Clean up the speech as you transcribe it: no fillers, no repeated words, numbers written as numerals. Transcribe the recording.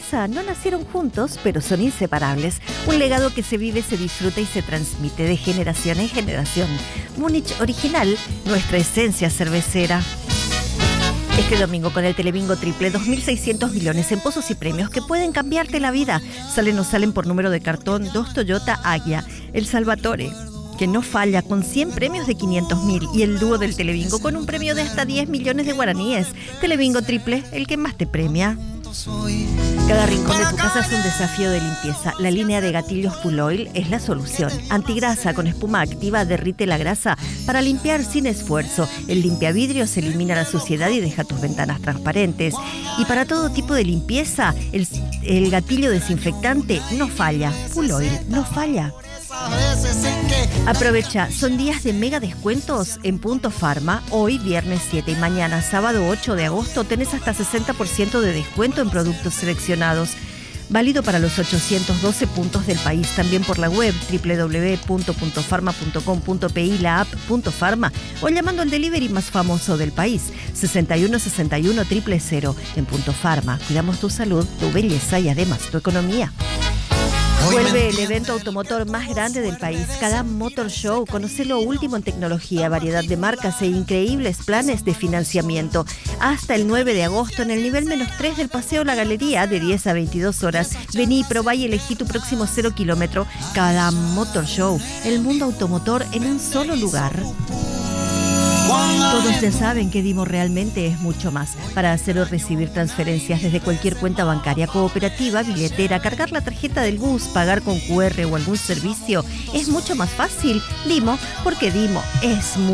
empresa no nacieron juntos, pero son inseparables. Un legado que se vive, se disfruta y se transmite de generación en generación. Múnich Original, nuestra esencia cervecera. Este domingo con el Telebingo Triple, 2.600 millones en pozos y premios que pueden cambiarte la vida. Salen o salen por número de cartón 2 Toyota Aggia, el Salvatore, que no falla, con 100 premios de 500.000, y el dúo del Telebingo con un premio de hasta 10 millones de guaraníes. Telebingo Triple, el que más te premia. Cada rincón de tu casa es un desafío de limpieza. La línea de gatillos Full Oil es la solución. Antigrasa con espuma activa derrite la grasa para limpiar sin esfuerzo. El limpiavidrios elimina la suciedad y deja tus ventanas transparentes. Y para todo tipo de limpieza, el gatillo desinfectante no falla. Full Oil no falla. Aprovecha, son días de mega descuentos en Punto Pharma. Hoy, viernes 7 y mañana, sábado 8 de agosto, tenés hasta 60% de descuento en productos seleccionados. Válido para los 812 puntos del país, también por la web www.puntofarma.com.pi, la app Punto Pharma, o llamando al delivery más famoso del país, 6161 000. En Punto Pharma, cuidamos tu salud, tu belleza y además tu economía. Vuelve el evento automotor más grande del país, Kadam Motor Show. Conoce lo último en tecnología, variedad de marcas e increíbles planes de financiamiento. Hasta el 9 de agosto en el nivel -3 del Paseo La Galería, de 10 a 22 horas. Vení, probá y elegí tu próximo 0 kilómetro. Kadam Motor Show, el mundo automotor en un solo lugar. Todos ya saben que Dimo realmente es mucho más. Para hacer o recibir transferencias desde cualquier cuenta bancaria, cooperativa, billetera, cargar la tarjeta del bus, pagar con QR o algún servicio, es mucho más fácil. Dimo, porque Dimo es